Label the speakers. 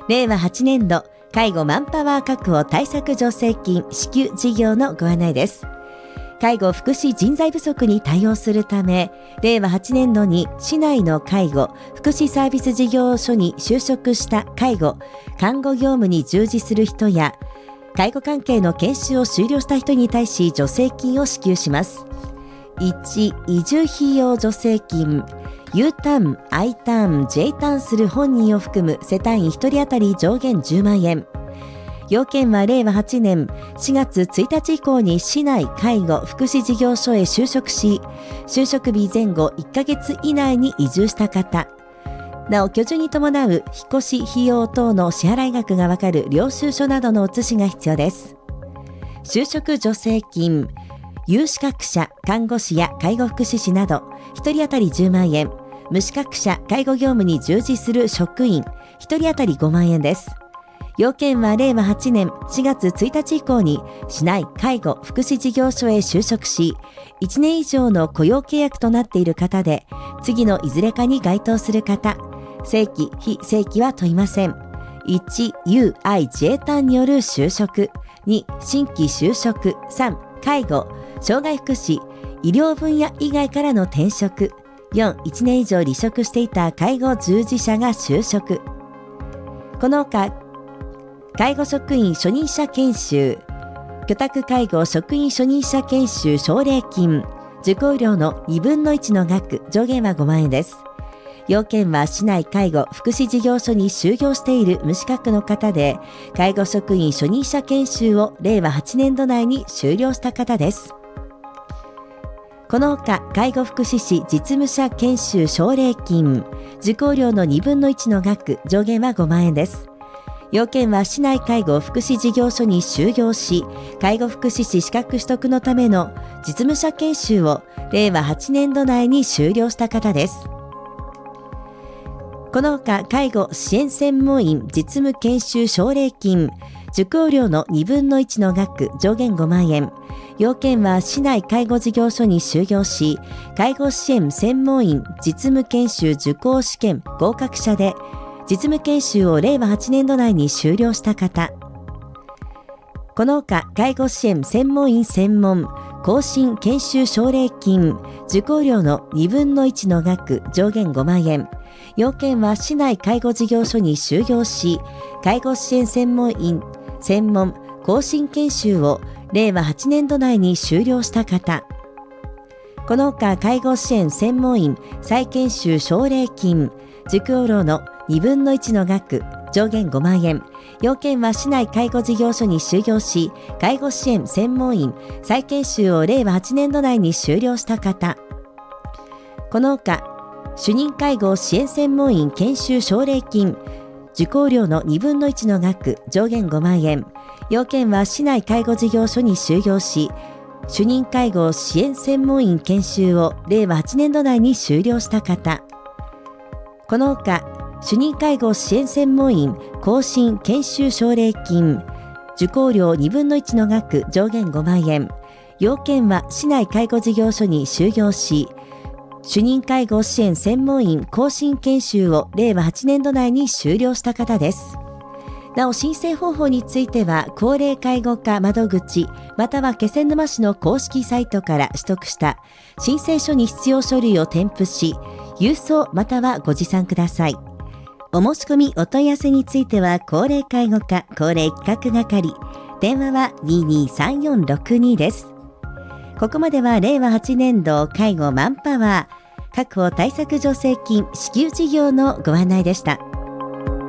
Speaker 1: 令和8年度介護マンパワー確保対策助成金支給事業のご案内です。介護福祉人材不足に対応するため、令和8年度に市内の介護福祉サービス事業所に就職した介護・看護業務に従事する人や、介護関係の研修を修了した人に対し助成金を支給します。1、移住費用助成金。U ターン、I ターン、J ターンする本人を含む世帯員1人当たり上限10万円。要件は令和8年4月1日以降に市内介護福祉事業所へ就職し、就職日前後1ヶ月以内に移住した方。なお、居住に伴う引っ越し費用等の支払い額がわかる領収書などの写しが必要です。就職助成金。有資格者、看護師や介護福祉士など1人当たり10万円。無資格者、介護業務に従事する職員1人当たり5万円です。要件は令和8年4月1日以降に市内介護福祉事業所へ就職し、1年以上の雇用契約となっている方で、次のいずれかに該当する方。正規、非正規は問いません。1、UI、J ターンによる就職。2、新規就職。3、介護、障害福祉、医療分野以外からの転職。4、1年以上離職していた介護従事者が就職。このほか、介護職員初任者研修、居宅介護職員初任者研修奨励金、受講料の2分の1の額、上限は5万円です。要件は市内介護福祉事業所に就業している無資格の方で、介護職員初任者研修を令和8年度内に修了した方です。このほか、介護福祉士実務者研修奨励金、受講料の2分の1の額、上限は5万円です。要件は市内介護福祉事業所に就業し、介護福祉士資格取得のための実務者研修を令和8年度内に修了した方です。このほか、介護支援専門員実務研修奨励金、受講料の2分の1の額、上限5万円。要件は市内介護事業所に就業し、介護支援専門員実務研修受講試験合格者で、実務研修を令和8年度内に修了した方。このほか、介護支援専門員専門更新研修奨励金、受講料の2分の1の額、上限5万円。要件は市内介護事業所に就業し、介護支援専門員専門更新研修を令和8年度内に修了した方。このほか、介護支援専門員再研修奨励金、受講料の2分の1の額、上限5万円。要件は市内介護事業所に就業し、介護支援専門員再研修を令和8年度内に修了した方。このほか、主任介護支援専門員研修奨励金、受講料の2分の1の額、上限5万円。要件は市内介護事業所に就業し、主任介護支援専門員研修を令和8年度内に修了した方。このほか、主任介護支援専門員更新研修奨励金、受講料2分の1の額、上限5万円。要件は市内介護事業所に就業し、主任介護支援専門員更新研修を令和8年度内に修了した方です。なお、申請方法については、高齢介護課窓口または気仙沼市の公式サイトから取得した申請書に必要書類を添付し、郵送またはご持参ください。お申し込みお問い合わせについては、高齢介護課高齢企画係、電話は 223462 です。ここまでは令和8年度介護マンパワー確保対策助成金支給事業のご案内でした。